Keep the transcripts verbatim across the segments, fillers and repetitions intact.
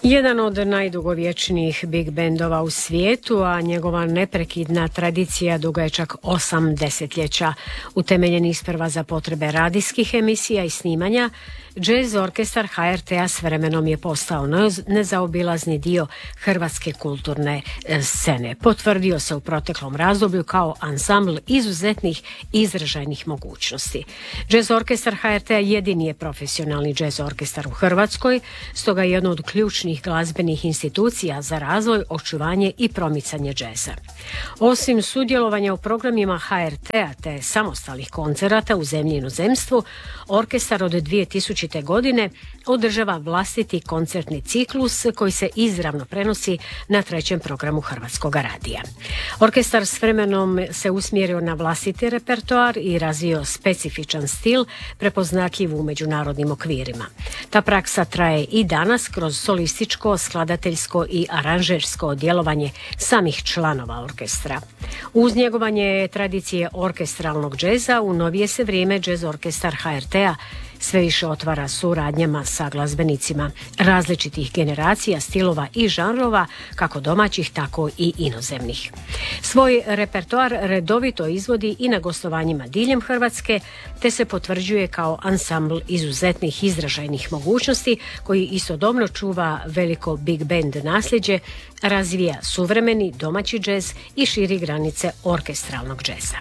Jedan od najdugovječnijih big bandova u svijetu, a njegova neprekidna tradicija duga je čak osam desetljeća. Utemeljen isprva za potrebe radijskih emisija i snimanja, Jazz orkestar ha er te a s vremenom je postao nezaobilazni dio hrvatske kulturne scene. Potvrdio se u proteklom razdoblju kao ansambl izuzetnih izražajnih mogućnosti. Jazz orkestar ha er te a jedini je profesionalni jazz orkestar u Hrvatskoj, stoga je jedno od ključnih glazbenih institucija za razvoj, očuvanje i promicanje džeza. Osim sudjelovanja u programima ha er te a te samostalnih koncerata u zemlji i inozemstvu, orkestar od dvije tisućite. godine održava vlastiti koncertni ciklus koji se izravno prenosi na trećem programu Hrvatskog radija. Orkestar s vremenom se usmjerio na vlastiti repertoar i razvio specifičan stil prepoznatljiv u međunarodnim okvirima. Ta praksa traje i danas kroz solističko, skladateljsko i aranžersko djelovanje samih članova orkestra. Uz njegovanje tradicije orkestralnog džeza u novije se vrijeme Jazz orkestar ha er te a sve više otvara suradnjama sa glazbenicima različitih generacija, stilova i žanrova, kako domaćih, tako i inozemnih. Svoj repertoar redovito izvodi i na gostovanjima diljem Hrvatske, te se potvrđuje kao ansambl izuzetnih izražajnih mogućnosti koji istodobno čuva veliko big band nasljeđe, razvija suvremeni domaći džez i širi granice orkestralnog džeza.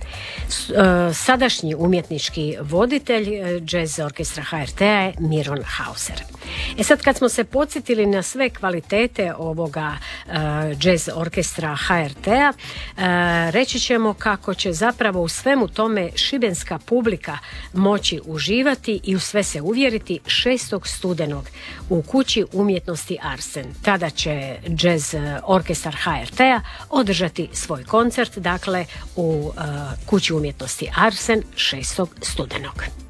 Sadašnji umjetnički voditelj Jazz orkestra ha er te a je Miron Hauser. E sad, kad smo se podsjetili na sve kvalitete ovoga uh, Jazz orkestra ha er te a, uh, reći ćemo kako će zapravo u svemu tome šibenska publika moći uživati i u sve se uvjeriti šestog studenog u kući umjetnosti Arsen. Tada će Jazz orkestar ha er te a održati svoj koncert, dakle u uh, kući umjetnosti Arsen šestog studenog.